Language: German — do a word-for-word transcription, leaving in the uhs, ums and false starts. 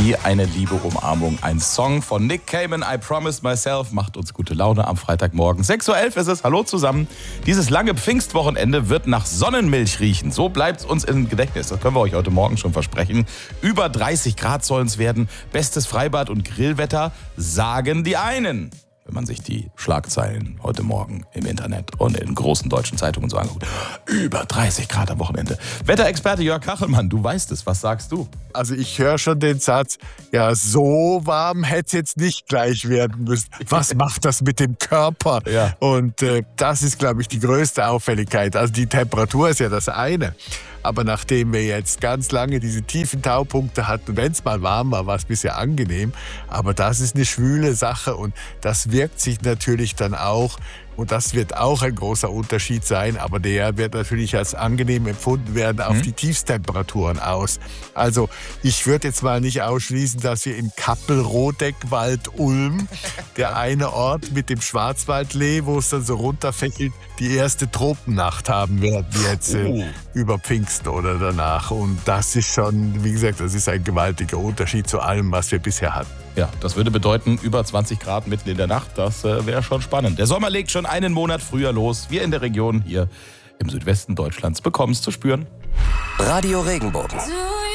wie eine liebe Umarmung. Ein Song von Nick Cayman, I Promised Myself, macht uns gute Laune am Freitagmorgen. sechs Uhr elf ist es, hallo zusammen. Dieses lange Pfingstwochenende wird nach Sonnenmilch riechen. So bleibt es uns im Gedächtnis. Das können wir euch heute Morgen schon versprechen. Über dreißig Grad sollen es werden. Bestes Freibad und Grillwetter, sagen die einen. Wenn man sich die Schlagzeilen heute Morgen im Internet und in großen deutschen Zeitungen so anguckt. Über dreißig Grad am Wochenende. Wetterexperte Jörg Kachelmann, du weißt es. Was sagst du? Also ich höre schon den Satz, ja, so warm hätte es jetzt nicht gleich werden müssen. Was macht das mit dem Körper? Ja. Und äh, das ist, glaube ich, die größte Auffälligkeit. Also die Temperatur ist ja das eine. Aber nachdem wir jetzt ganz lange diese tiefen Taupunkte hatten, wenn es mal warm war, war es bisher angenehm. Aber das ist eine schwüle Sache und das wirkt sich natürlich dann auch, und das wird auch ein großer Unterschied sein, aber der wird natürlich als angenehm empfunden werden auf mhm. die Tiefstemperaturen aus. Also ich würde jetzt mal nicht ausschließen, dass wir in Kappel-Rodeckwald, Ulm, der eine Ort mit dem Schwarzwaldlee, wo es dann so runterfächelt, die erste Tropennacht haben werden jetzt äh, oh. über Pfingsten oder danach. Und das ist schon, wie gesagt, das ist ein gewaltiger Unterschied zu allem, was wir bisher hatten. Ja, das würde bedeuten, über zwanzig Grad mitten in der Nacht, das äh, wäre schon spannend. Der Sommer legt schon einen Monat früher los. Wir in der Region hier im Südwesten Deutschlands bekommen es zu spüren. Radio Regenbogen.